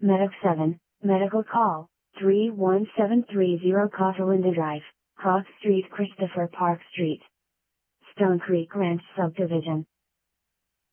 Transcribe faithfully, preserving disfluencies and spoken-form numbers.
Medic seven, medical call, three one seven three zero Cotalinda Drive, Hawk Street, Christopher Park Street, Stone Creek Ranch Subdivision.